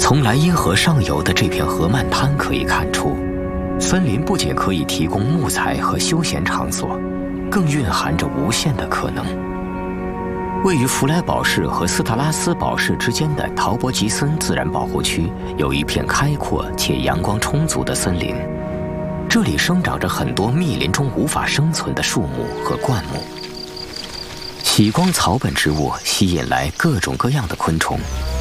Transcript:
从莱茵河上游的这片河漫滩可以看出，森林不仅可以提供木材和休闲场所，更蕴含着无限的可能。位于弗莱堡市和斯特拉斯堡市之间的陶伯吉森自然保护区有一片开阔且阳光充足的森林，这里生长着很多密林中无法生存的树木和灌木。喜光草本植物吸引来各种各样的昆虫，